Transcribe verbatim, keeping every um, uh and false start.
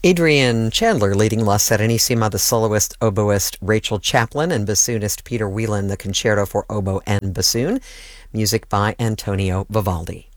Adrian Chandler leading La Serenissima, the soloist, oboist Rachel Chaplin, and bassoonist Peter Whelan, the concerto for oboe and bassoon. Music by Antonio Vivaldi.